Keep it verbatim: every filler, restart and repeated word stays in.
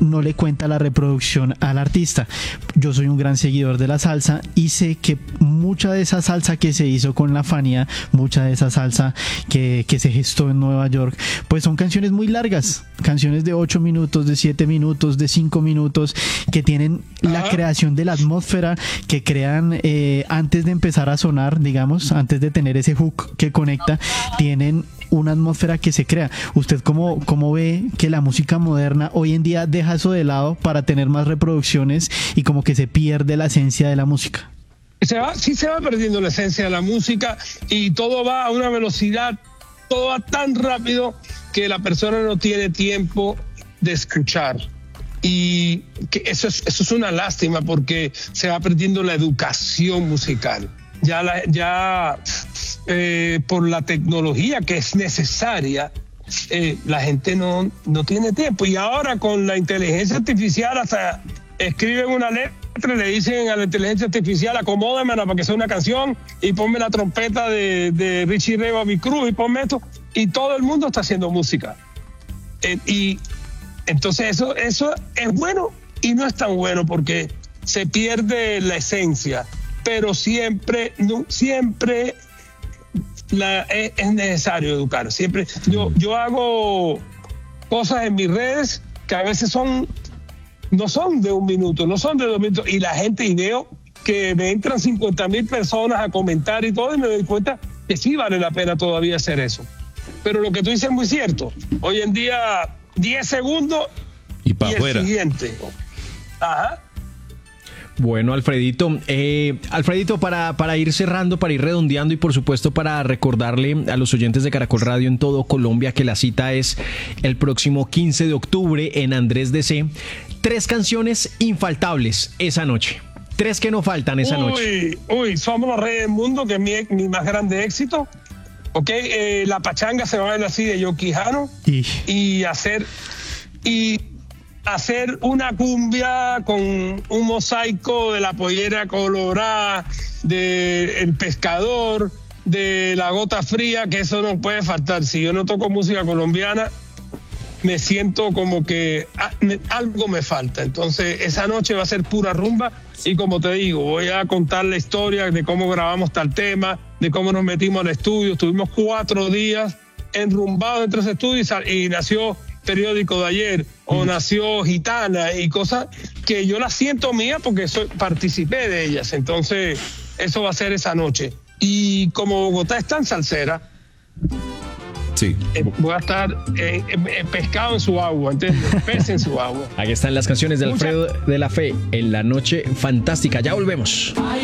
no le cuenta la reproducción al artista. Yo soy un gran seguidor de la salsa y sé que mucha de esa salsa que se hizo con la Fania, mucha de esa salsa que, que se gestó en Nueva York, pues son canciones muy largas, canciones de ocho minutos, de siete minutos, de cinco minutos, que tienen la Ajá. creación de la atmósfera, que crean eh, antes de empezar a sonar, digamos, antes de tener ese hook que conecta, tienen una atmósfera que se crea. ¿Usted cómo, cómo ve que la música moderna hoy en día deja eso de lado para tener más reproducciones y como que se pierde la esencia de la música? Se va, sí se va perdiendo la esencia de la música y todo va a una velocidad, todo va tan rápido que la persona no tiene tiempo de escuchar. Y que eso es, eso es una lástima porque se va perdiendo la educación musical. Ya, la, ya eh, por la tecnología que es necesaria, eh, la gente no, no tiene tiempo. Y ahora con la inteligencia artificial hasta escriben una letra y le dicen a la inteligencia artificial, acomódamela para que sea una canción y ponme la trompeta de, de Richie Ray Bobby Cruz y ponme esto. Y todo el mundo está haciendo música. Eh, y entonces eso, eso es bueno y no es tan bueno porque se pierde la esencia. Pero siempre, no, siempre la, es, es necesario educar. Siempre yo, yo hago cosas en mis redes que a veces son no son de un minuto, no son de dos minutos, y la gente, y veo que me entran cincuenta mil personas a comentar y todo, y me doy cuenta que sí vale la pena todavía hacer eso. Pero lo que tú dices es muy cierto. Hoy en día, diez segundos y para afuera. El siguiente. Ajá. Bueno, Alfredito, eh, Alfredito, para, para ir cerrando, para ir redondeando y por supuesto para recordarle a los oyentes de Caracol Radio en todo Colombia que la cita es el próximo quince de octubre en Andrés D C. Tres canciones infaltables esa noche. Tres que no faltan esa uy, noche. Uy, Somos los Reyes del Mundo, que es mi, mi más grande éxito. Ok, eh, La Pachanga se va a ver así de Joe Quijano. Y, y hacer... y hacer una cumbia con un mosaico de La Pollera Colorada, de El Pescador, de La Gota Fría, que eso no puede faltar. Si yo no toco música colombiana, me siento como que ah, me, algo me falta. Entonces esa noche va a ser pura rumba y como te digo, voy a contar la historia de cómo grabamos tal tema, de cómo nos metimos al estudio. Estuvimos cuatro días enrumbados entre ese estudio y, sal, y nació Periódico de Ayer, o nació Gitana y cosas que yo las siento mías porque soy, participé de ellas. Entonces eso va a ser esa noche. Y como Bogotá es tan salsera, sí, eh, voy a estar eh, eh, pescado en su agua, ¿entiendes? Pez en su agua. Aquí están las canciones de Alfredo de la Fe en la noche fantástica. Ya volvemos.